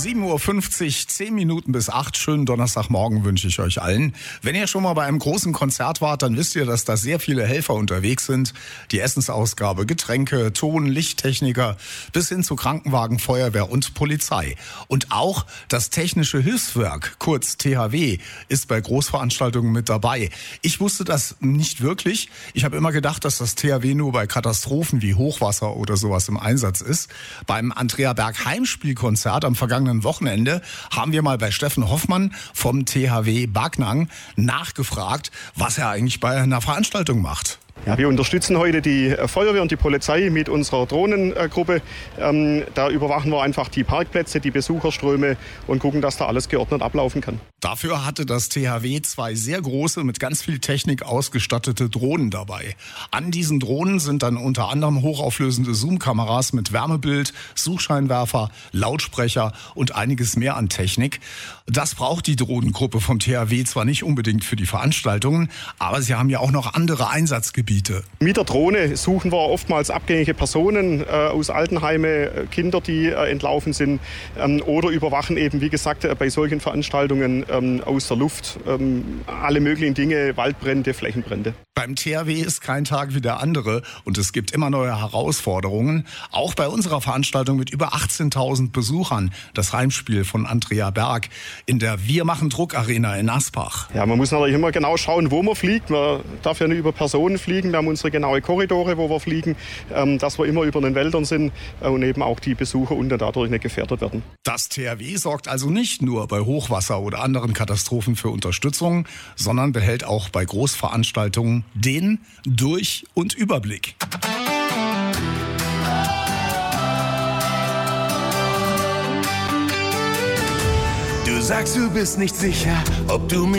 7:50 Uhr, 10 Minuten bis 8. Schönen Donnerstagmorgen wünsche ich euch allen. Wenn ihr schon mal bei einem großen Konzert wart, dann wisst ihr, dass da sehr viele Helfer unterwegs sind. Die Essensausgabe, Getränke, Ton, Lichttechniker bis hin zu Krankenwagen, Feuerwehr und Polizei. Und auch das Technische Hilfswerk, kurz THW, ist bei Großveranstaltungen mit dabei. Ich wusste das nicht wirklich. Ich habe immer gedacht, dass das THW nur bei Katastrophen wie Hochwasser oder sowas im Einsatz ist. Beim Andrea Berg Heimspielkonzert am vergangenen Wochenende haben wir mal bei Steffen Hoffmann vom THW Backnang nachgefragt, was er eigentlich bei einer Veranstaltung macht. Ja, wir unterstützen heute die Feuerwehr und die Polizei mit unserer Drohnengruppe. Da überwachen wir einfach die Parkplätze, die Besucherströme und gucken, dass da alles geordnet ablaufen kann. Dafür hatte das THW 2 sehr große, mit ganz viel Technik ausgestattete Drohnen dabei. An diesen Drohnen sind dann unter anderem hochauflösende Zoom-Kameras mit Wärmebild, Suchscheinwerfer, Lautsprecher und einiges mehr an Technik. Das braucht die Drohnengruppe vom THW zwar nicht unbedingt für die Veranstaltungen, aber sie haben ja auch noch andere Einsatzgebiete. Mit der Drohne suchen wir oftmals abgängige Personen aus Altenheime, Kinder, die entlaufen sind, oder überwachen eben, wie gesagt, bei solchen Veranstaltungen aus der Luft alle möglichen Dinge, Waldbrände, Flächenbrände. Beim THW ist kein Tag wie der andere und es gibt immer neue Herausforderungen. Auch bei unserer Veranstaltung mit über 18.000 Besuchern, das Heimspiel von Andrea Berg in der Wir machen Druck Arena in Asbach. Ja, man muss natürlich immer genau schauen, wo man fliegt. Man darf ja nicht über Personen fliegen. Wir haben unsere genaue Korridore, wo wir fliegen, dass wir immer über den Wäldern sind und eben auch die Besucher unten dadurch nicht gefährdet werden. Das THW sorgt also nicht nur bei Hochwasser oder anderen Katastrophen für Unterstützung, sondern behält auch bei Großveranstaltungen den Durch- und Überblick. Du sagst, du bist nicht sicher, ob du